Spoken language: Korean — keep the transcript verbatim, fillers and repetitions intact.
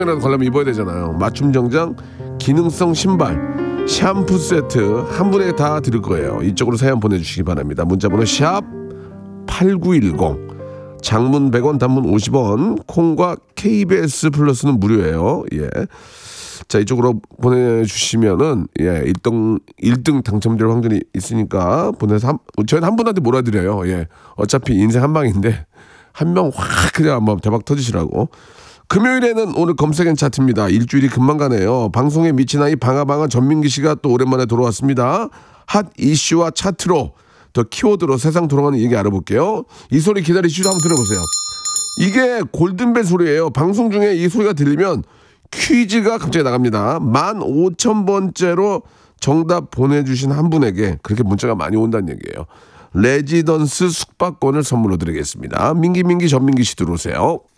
라도 관람 입어야 되잖아요. 맞춤 정장, 기능성 신발, 샴푸 세트 한 분에 다 드릴 거예요. 이쪽으로 사연 보내주시기 바랍니다. 문자번호 샵 팔구일공, 장문 백 원, 단문 오십 원, 콩과 케이비에스 플러스는 무료예요. 예. 자, 이쪽으로 보내주시면은 예, 일 등 일 등 당첨될 확률이 있으니까 보내서 한, 저희는 한 분한테 몰아드려요. 예. 어차피 인생 한 방인데 한 명 확 그냥 한번 대박 터지시라고. 금요일에는 오늘 검색엔 차트입니다. 일주일이 금방 가네요. 방송에 미친 아이 방아방아 전민기 씨가 또 오랜만에 돌아왔습니다. 핫 이슈와 차트로, 더 키워드로 세상 돌아가는 얘기 알아볼게요. 이 소리 기다리시죠. 한번 들어보세요. 이게 골든벨 소리예요. 방송 중에 이 소리가 들리면 퀴즈가 갑자기 나갑니다. 만 오천 번째로 정답 보내주신 한 분에게, 그렇게 문자가 많이 온다는 얘기예요, 레지던스 숙박권을 선물로 드리겠습니다. 민기 민기 전민기 씨 들어오세요.